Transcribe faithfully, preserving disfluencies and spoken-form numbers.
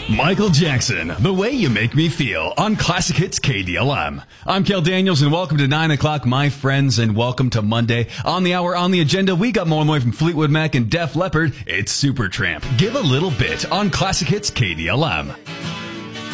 Michael Jackson, The Way You Make Me Feel on Classic Hits K D L M. I'm Kel Daniels and welcome to nine o'clock, my friends, and welcome to Monday. On the hour, on the agenda, we got more and more from Fleetwood Mac and Def Leppard. It's Supertramp. Give a little bit on Classic Hits K D L M.